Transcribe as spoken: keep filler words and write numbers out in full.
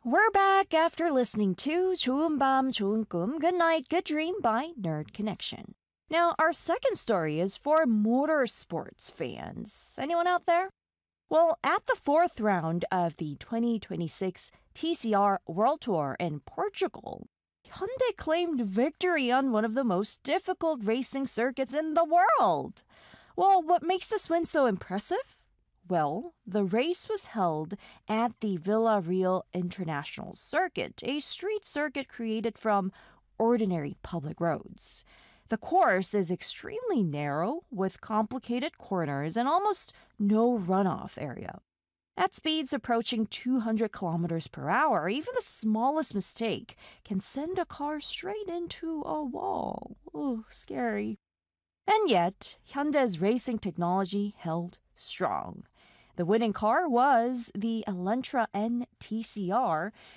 We're back after listening to 좋은 밤, 좋은 꿈, Good Night, Good Dream by Nerd Connection. Now, our second story is for motorsports fans. Anyone out there? Well, at the fourth round of the twenty twenty-six T C R World Tour in Portugal, Hyundai claimed victory on one of the most difficult racing circuits in the world. Well, what makes this win so impressive? Well, the race was held at the Villarreal International Circuit, a street circuit created from ordinary public roads. The course is extremely narrow, with complicated corners and almost no runoff area. At speeds approaching two hundred kilometers per hour, even the smallest mistake can send a car straight into a wall. Ooh, scary. And yet, Hyundai's racing technology held strong. The winning car was the Elantra N T C R,